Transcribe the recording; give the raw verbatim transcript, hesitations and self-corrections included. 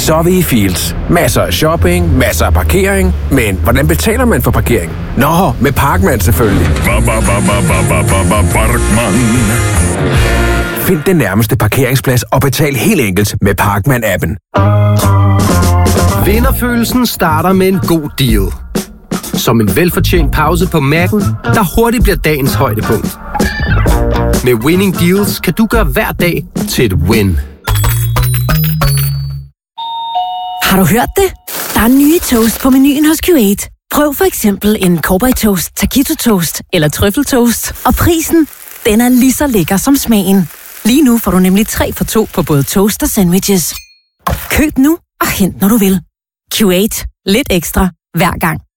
Så er vi i Fields. Masser af shopping, masser af parkering. Men hvordan betaler man for parkering? Nå, med Parkman selvfølgelig. Find den nærmeste parkeringsplads og betal helt enkelt med Parkman-appen. Vinderfølelsen starter med en god deal. Som en velfortjent pause på Mac'en, der hurtigt bliver dagens højdepunkt. Med Winning Deals kan du gøre hver dag til et win. Har du hørt det? Der er nye toast på menuen hos Q otte. Prøv for eksempel en Cowboy Toast, Taquito Toast eller Trøffeltoast. Og prisen, den er lige så lækker som smagen. Lige nu får du nemlig tre for to på både toast og sandwiches. Køb nu og hent, når du vil. Q otte. Lidt ekstra hver gang.